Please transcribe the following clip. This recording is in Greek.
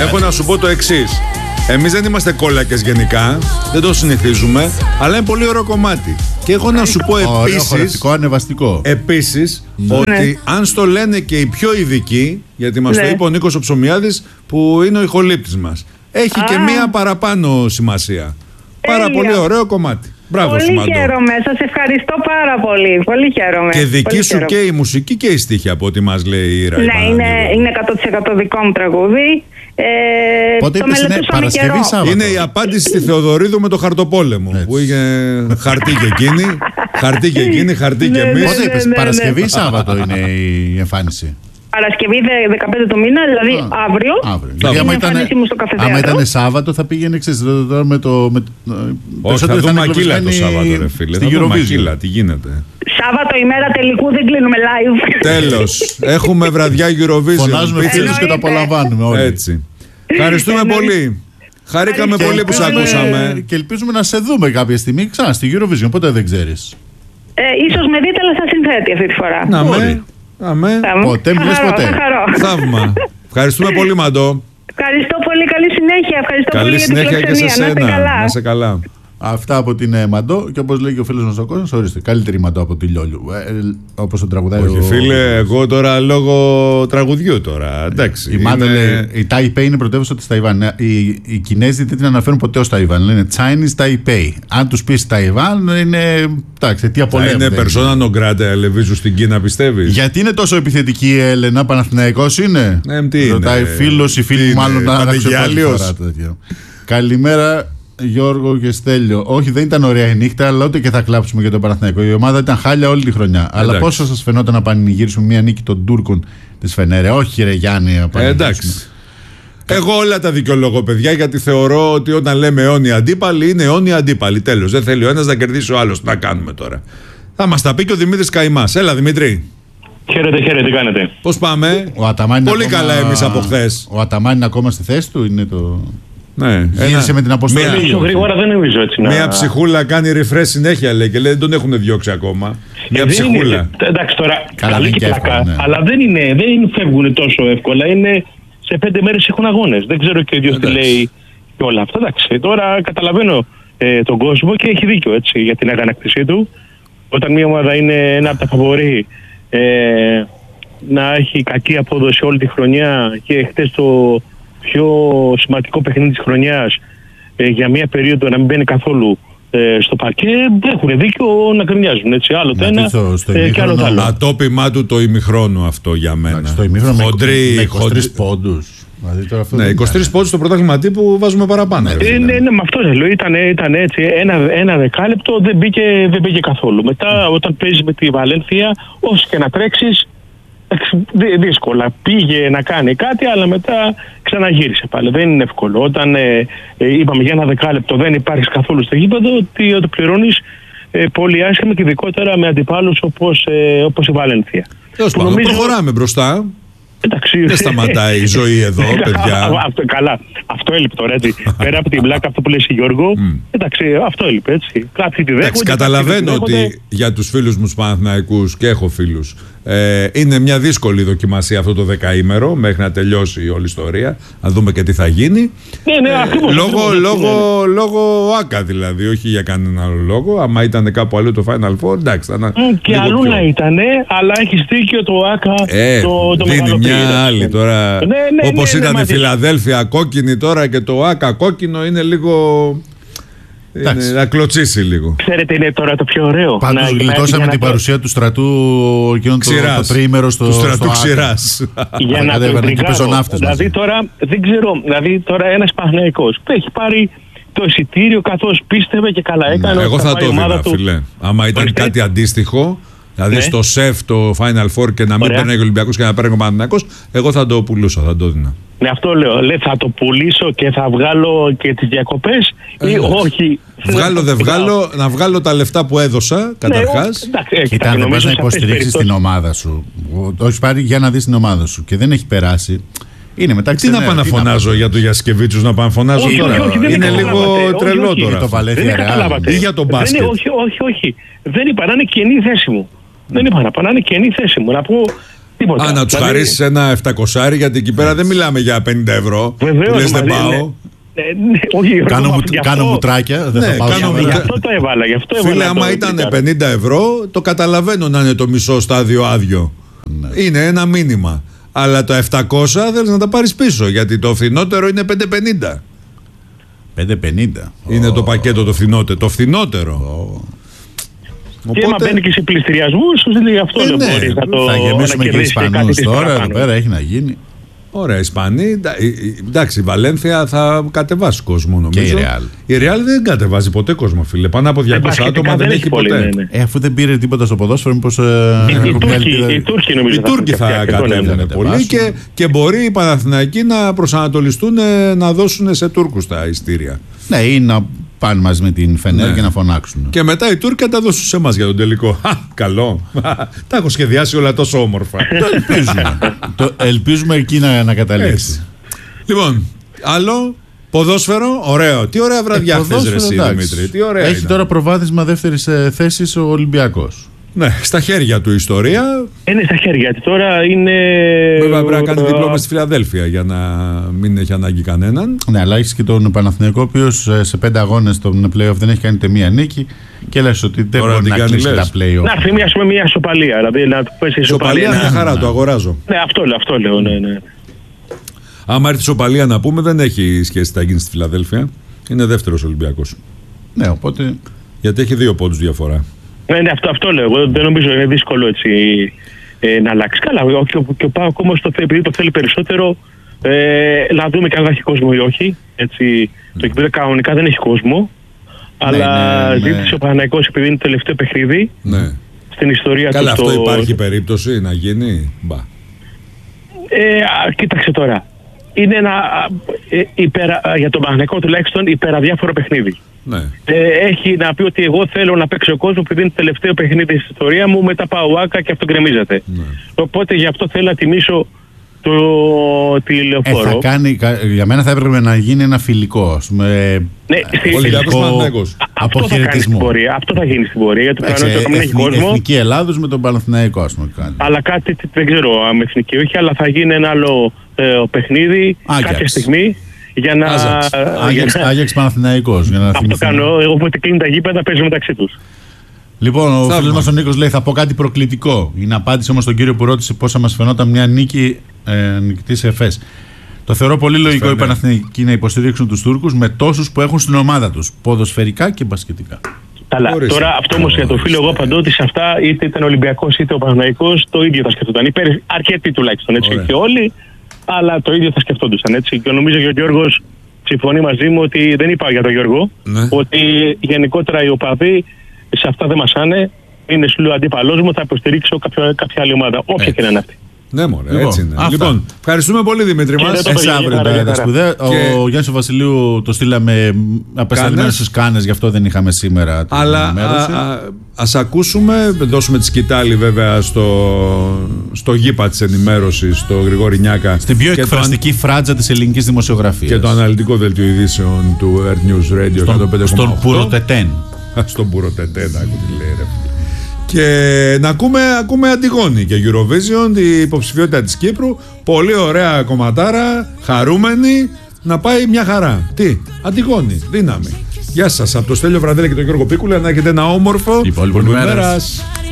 έχω να σου πω το εξής. Εμείς δεν είμαστε κόλλακες γενικά, δεν το συνηθίζουμε, αλλά είναι πολύ ωραίο κομμάτι. Και έχω να σου πω επίσης, ανεβαστικό. Επίσης, ότι αν στο λένε και οι πιο ειδικοί, γιατί μας το είπε ο Νίκος ο Ψωμιάδης, που είναι ο ηχολήπτης μας, έχει και μία παραπάνω σημασία. Πάρα πολύ ωραίο κομμάτι. Μπράβο, πολύ χαίρομαι, σας ευχαριστώ πάρα πολύ. Πολύ χαίρομαι. Και δική σου και η μουσική και η στίχη, από ό,τι μας λέει η Ήρα. Ναι, είναι 100% δικό μου τραγούδι. Πότε είπες είναι Παρασκευή Σάββατο? Είναι η απάντηση στη Θεοδωρίδου με το χαρτοπόλεμο. Έτσι. Που είχε χαρτί και εκείνη, χαρτί και εκείνη, χαρτί και εμείς. Πότε είπες Παρασκευή Σάββατο είναι η εμφάνιση? Παρασκευή 15 του μήνα, δηλαδή αύριο. Γιατί άμα ήταν Σάββατο θα πήγαινε τώρα με το. Όχι, θα δούμε Μακίλα το Σάββατο, ρε φίλε. Θα δούμε Μακίλα, τι γίνεται. Σάββατο ημέρα τελικού δεν κλείνουμε live. Τέλος. Έχουμε βραδιά Eurovision. Φωνάζουμε φίλους και το απολαμβάνουμε όλοι. Έτσι. Ευχαριστούμε πολύ. Χαρήκαμε πολύ που σ' ακούσαμε. Και ελπίζουμε να σε δούμε κάποια στιγμή ξανά στη Eurovision. Ποτέ δεν ξέρεις. Ίσως με δείτε, αλλά θα συνθέτει αυτή τη φορά. Να με. Ποτέ, μιλες ποτέ. Θαύμα. Ευχαριστούμε πολύ, Μαντώ. Ευχαριστώ πολύ, καλή συνέχεια. Ευχαριστώ καλή πολύ συνέχεια για την και σε σένα. Να είσαι καλά. Αυτά από την Μαντώ, και όπως λέει και ο φίλος μας ο Κώστας, ορίστε, καλύτερη Μαντώ από τη Λιόλιου. Όπως τον τραγουδάει. Όχι, φίλε, εγώ τώρα λόγω τραγουδιού τώρα. Εντάξει. Η Μάντω λέει: η Ταϊπέι είναι πρωτεύουσα της Ταϊβάν. Οι Κινέζοι δεν την αναφέρουν ποτέ ως Ταϊβάν. Λένε Chinese Taipei. Αν τους πεις Ταϊβάν, είναι. Εντάξει, τι απολέμουν. Είναι persona non grata, Ελεβίζου στην Κίνα, πιστεύεις? Γιατί είναι τόσο επιθετική η Έλενα, Παναθηναϊκός είναι? Τι ρωτάει φίλος ή φίλοι, μάλλον να ανακοινώσουν. Καλημέρα. Γιώργο και Στέλιο. Όχι, δεν ήταν ωραία η νύχτα, αλλά ούτε και θα κλάψουμε για τον Παναθηναϊκό. Η ομάδα ήταν χάλια όλη τη χρονιά. Εντάξει. Αλλά πόσο σας φαινόταν να πανηγυρίσουμε μια νίκη των Τούρκων της Φενέρε? Όχι, ρε Γιάννη, εντάξει. Εγώ όλα τα δικαιολογώ, παιδιά, γιατί θεωρώ ότι όταν λέμε αιώνιοι αντίπαλοι, είναι αιώνιοι αντίπαλοι. Τέλος. Δεν θέλει ο ένας να κερδίσει ο άλλος. Τι να κάνουμε τώρα? Θα μας τα πει και ο Δημήτρης Καϊμάς. Έλα, Δημήτρη. Χαίρετε, τι κάνετε? Πώς πάμε? Πολύ καλά εμείς από χθες. Ο Αταμάν είναι ακόμα στη θέση του, είναι το. Ναι, γύρισε με την αποστολή. Πιο γρήγορα δεν νομίζω έτσι. Μια ψυχούλα κάνει refresh συνέχεια, λέει, και λέει δεν τον έχουν διώξει ακόμα. Μια ψυχούλα. Εντάξει τώρα, καλή και πλάκα, ναι. Αλλά δεν φεύγουν τόσο εύκολα. Είναι σε 5 μέρες έχουν αγώνες. Δεν ξέρω και ο ίδιος τι λέει και όλα αυτά. Εντάξει, τώρα καταλαβαίνω τον κόσμο και έχει δίκιο έτσι, για την αγανάκτησή του. Όταν μια ομάδα είναι ένα από τα φαβορί να έχει κακή απόδοση όλη τη χρονιά και χτες το πιο σημαντικό παιχνίδι της χρονιάς για μια περίοδο να μην μπαίνει καθόλου στο παρκέ, έχουν δίκιο να γκρινιάζουν, έτσι, άλλο το ένα και άλλο το άλλο. Ατόπιμά του το ημιχρόνου αυτό για μένα. Στο ημιχρόνο με 23 πόντους. Ναι, 23 πόντους στο πρωτάθλημα τύπου βάζουμε παραπάνω. Ναι, με αυτό λέω, ήταν έτσι, ένα δεκάλεπτο δεν μπήκε καθόλου. Μετά όταν παίζεις με τη Βαλένθια, όσο και να τρέξεις, δύσκολα. Πήγε να κάνει κάτι, αλλά μετά ξαναγύρισε πάλι. Δεν είναι εύκολο. Όταν είπαμε για ένα δεκάλεπτο δεν υπάρχει καθόλου στο γήπεδο, ότι πληρώνεις πολύ άσχημα και ειδικότερα με αντιπάλους όπως η Βαλένθια. Προχωράμε μπροστά. Εντάξει. Δεν σταματάει η ζωή εδώ, παιδιά. Καλά. Αυτό έλειπε τώρα, έτσι. Πέρα από την πλάκα, αυτό που λες Γιώργο, εντάξει, αυτό έλειπε, έτσι. Κάποιοι τη δέχονται. Καταλαβαίνω ότι για τους φίλους μου τους Παναθηναϊκούς, και έχω φίλους, είναι μια δύσκολη δοκιμασία αυτό το δεκαήμερο μέχρι να τελειώσει όλη η ιστορία. Να δούμε και τι θα γίνει. Λόγω ΆΚΑ δηλαδή, όχι για κανέναν άλλο λόγο. Άμα ήταν κάπου αλλού το Final Four, εντάξει. Και αλλού να ήταν, αλλά έχει δίκιο το ΆΚΑ. Το δίνει μια άλλη τώρα. Όπως ήταν η Φιλαδέλφια κόκκινη, τώρα και το ΆΚΑ κόκκινο είναι λίγο. Να κλωτσίσει λίγο. Ξέρετε, είναι τώρα το πιο ωραίο. Πάντως γλιτώσαμε την παρουσία του στρατού εκείνο το τριήμερο του στρατού Ξηράς. Για να το δηλαδή τώρα, δεν ξέρω, δηλαδή τώρα ένας Παναθηναϊκός που έχει πάρει το εισιτήριο καθώς πίστευε και καλά έκανε. Εγώ θα το δίνα, φίλε. Άμα ήταν κάτι αντίστοιχο, δηλαδή στο ΣΕΦ το Final Four και να μην παίρνει ο Ολυμπιακός και να παίρνει ο Παναθηναϊκός, εγώ θα το πουλούσα, θα το δίνα. Ναι, αυτό λέω. Θα το πουλήσω και θα βγάλω και τις διακοπές ή όχι. Να βγάλω τα λεφτά που έδωσα καταρχάς. Κοίτα, δεν πας να υποστηρίξεις την ομάδα σου. Το έχεις πάρει για να δεις την ομάδα σου και δεν έχει περάσει. Είναι μεταξύ. Τι να πάω να φωνάζω για τον Γιασκεβίτσιους, να πάω να φωνάζω τώρα? Είναι λίγο τρελό τώρα. Το Βαλένθια Ρεάλ. Ή για τον μπάσκετ. Όχι. Δεν είπα να είναι κενή θέση μου. Δεν είπα να είναι κενή θέση μου. Να πω Τίποτα. Να τους χαρίσεις ένα 700, γιατί εκεί πέρα δεν μιλάμε για 50 ευρώ. Βεβαίως, λες δεν πάω. Κάνω μουτράκια. Ναι, γι' αυτό το έβαλα. Φίλε, άμα ήταν 50 ευρώ, το καταλαβαίνω να είναι το μισό στάδιο άδειο. Ναι. Είναι ένα μήνυμα. Αλλά το 700 θέλεις να τα πάρεις πίσω, γιατί το φθηνότερο είναι 550. 550. Είναι το πακέτο το φθηνότερο. Το φθηνότερο. Οπότε... Και άμα μπαίνει και σε πληστηριασμούς, γι' αυτό δεν μπορείς να το... Θα γεμίσουμε και Ισπανούς τώρα, εδώ πέρα έχει να γίνει. Ωραία, Ισπανοί. Εντάξει, η Βαλένθια θα κατεβάσει κόσμο, νομίζω. Και η Ρεάλ δεν κατεβάζει ποτέ κόσμο, φίλε. Πάνω από 200 άτομα δεν έχει ποτέ. Αφού δεν πήρε τίποτα στο ποδόσφαιρο, μήπως. Οι Τούρκοι νομίζω. Οι Τούρκοι θα κατέβουν πολύ και μπορεί οι Παναθηναϊκοί να προσανατολιστούν να δώσουν σε Τούρκους τα ειστήρια. Ναι, ή να πάνε μαζί με την Φενέρ και να φωνάξουν. Και μετά οι Τούρκοι θα τα δώσουν σε εμάς για τον τελικό. Καλό. Τα έχω σχεδιάσει όλα τόσο όμορφα. Το ελπίζουμε. Ελπίζουμε εκεί να καταλήξει. Λοιπόν, άλλο ποδόσφαιρο, ωραίο. Τι ωραία βραδιά χθες, ρε εσύ, Δημήτρη. Τι ωραία. Έχει τώρα προβάδισμα δεύτερης θέσης ο Ολυμπιακός. Ναι, στα χέρια του η ιστορία. Είναι στα χέρια του. Τώρα είναι. Βέβαια πρέπει να κάνει διπλώμα στη Φιλαδέλφια για να μην έχει ανάγκη κανέναν. Ναι, αλλά έχει και τον Παναθηναϊκό, ο οποίος σε 5 αγώνες στον play-off δεν έχει κάνει ούτε μία νίκη. Και λες ότι δεν μπορεί να κλείσει τα play-off. Να έρθει μια ισοπαλία. Δηλαδή να πέσει ισοπαλία. Μια χαρά, το αγοράζω. Ναι, αυτό λέω. Ναι. Άμα έρθει ισοπαλία να πούμε, δεν έχει σχέση τι θα γίνει στη Φιλαδέλφια. Είναι δεύτερος Ολυμπιακός. Ναι, οπότε. Γιατί έχει 2 πόντους διαφορά. Ναι, αυτό λέω. Εγώ δεν νομίζω είναι δύσκολο έτσι να αλλάξει. Καλά, και ο ΠΑΟΚ όμως επειδή το θέλει περισσότερο, να δούμε και αν θα έχει κόσμο ή όχι. Έτσι, το εκπαίδευμα κανονικά δεν έχει κόσμο. Αλλά ζήτησε ο Παναθηναϊκός επειδή είναι το τελευταίο παιχνίδι στην ιστορία του. Καλά, αυτό υπάρχει περίπτωση να γίνει. Κοίταξε τώρα. Είναι ένα για τον Παναθηναϊκό τουλάχιστον υπεραδιάφορο παιχνίδι. Ναι. Έχει να πει ότι εγώ θέλω να παίξω κόσμο επειδή είναι το τελευταίο παιχνίδι στην ιστορία μου, μετά πάω Άκα και αυτό γκρεμίζεται. Ναι. Οπότε γι' αυτό θέλω να τιμήσω τη Λεωφόρο. Για μένα θα έπρεπε να γίνει ένα φιλικό. Αποχαιρετισμό. Αυτό θα γίνει στην πορεία. Γιατί δεν έχει κόσμο. Εθνική Ελλάδος με τον Παναθηναϊκό, ας πούμε. Αλλά κάτι δεν ξέρω αν εθνική όχι, αλλά θα γίνει ένα άλλο παιχνίδι κάποια στιγμή. Για να. Άγιαξ Παναθηναϊκός. Αυτό κάνω. Εγώ όποτε κλείνει τα γήπεδα παίζουν μεταξύ τους. Λοιπόν, ο φίλος μας ο Νίκος λέει: θα πω κάτι προκλητικό. Είναι απάντηση όμως στον κύριο που ρώτησε πόσα μας φαινόταν μια νίκη νικητής ΕΦΕΣ. Το θεωρώ πολύ λογικό οι Παναθηναϊκοί να υποστηρίξουν τους Τούρκους με τόσους που έχουν στην ομάδα τους, ποδοσφαιρικά και μπασκετικά. Τώρα αυτό όμως για το φίλο, εγώ απαντώ ότι σε αυτά είτε ήταν Ολυμπιακός είτε ο Παναθηναϊκός το ίδιο θα σκεφτόταν. Αρκετοί τουλάχιστον έτσι και όλοι. Αλλά το ίδιο θα σκεφτόντουσαν έτσι. Και νομίζω ότι ο Γιώργος συμφωνεί μαζί μου ότι δεν είπα για τον Γιώργο. Ναι. Ότι γενικότερα οι οπαδοί σε αυτά δεν μασάνε. Είναι σου λέω αντίπαλός μου, θα υποστηρίξω κάποια άλλη ομάδα. Όποια και να είναι αυτή. Ναι, μωρέ, έτσι είναι. Λοιπόν, ευχαριστούμε πολύ Δημήτρη μας. Αύριο τα σπουδαία. Ο Γιάννης ο Βασιλείου το στείλαμε απεσταλμένο στις Κάνες, γι' αυτό δεν είχαμε σήμερα την ενημέρωση. Ας ακούσουμε, δώσουμε τη σκητάλη βέβαια στο γήπα της ενημέρωσης, στο Γρηγόρη Νιάκα. Στην πιο εκφραστική φράτζα της ελληνικής δημοσιογραφίας. Και το αναλυτικό δελτίο ειδήσεων του Earth News Radio 105,8. Στον Πουροτετέν. Στον Πουροτετέν, άκου τι λέει ρε. Και να ακούμε Αντιγόνη και Eurovision, την υποψηφιότητα της Κύπρου. Πολύ ωραία κομματάρα, χαρούμενη, να πάει μια χαρά. Τι, Αντιγόνη, δύναμη. Γεια σας, από το Στέλιο Βραδέλη και τον Γιώργο Πίκουλα, να έχετε ένα όμορφο υπόλοιπο ημέρας.